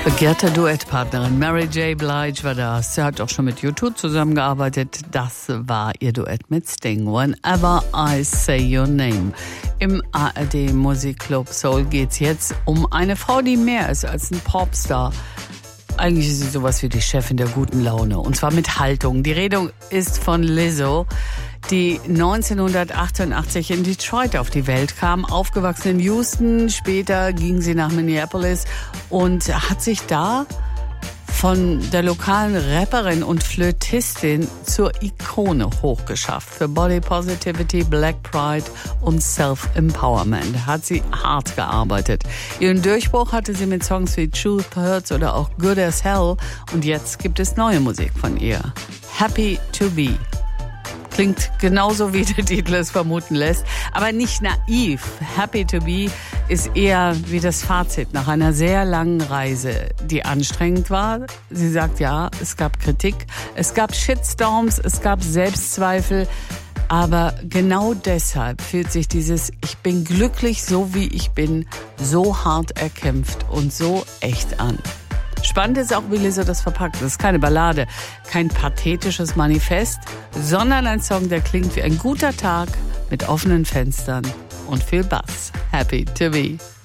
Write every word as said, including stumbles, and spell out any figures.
Begehrte Duettpartnerin Mary J. Blige war das. Sie hat auch schon mit U zwei zusammengearbeitet. Das war ihr Duett mit Sting. Whenever I Say Your Name. Im A R D Musikclub Soul geht's jetzt um eine Frau, die mehr ist als ein Popstar. Eigentlich ist sie sowas wie die Chefin der guten Laune. Und zwar mit Haltung. Die Rede ist von Lizzo, die neunzehnhundertachtundachtzig in Detroit auf die Welt kam, aufgewachsen in Houston. Später ging sie nach Minneapolis und hat sich da von der lokalen Rapperin und Flötistin zur Ikone hochgeschafft. Für Body Positivity, Black Pride und Self-Empowerment hat sie hart gearbeitet. Ihren Durchbruch hatte sie mit Songs wie Truth Hurts oder auch Good as Hell. Und jetzt gibt es neue Musik von ihr. Happy to Be. Klingt genauso, wie der Titel es vermuten lässt, aber nicht naiv. Happy to Be ist eher wie das Fazit nach einer sehr langen Reise, die anstrengend war. Sie sagt ja, es gab Kritik, es gab Shitstorms, es gab Selbstzweifel, aber genau deshalb fühlt sich dieses Ich bin glücklich, so wie ich bin, so hart erkämpft und so echt an. Spannend ist auch, wie Lizzo das verpackt. Das ist keine Ballade, kein pathetisches Manifest, sondern ein Song, der klingt wie ein guter Tag mit offenen Fenstern und viel Bass. Happy to Be.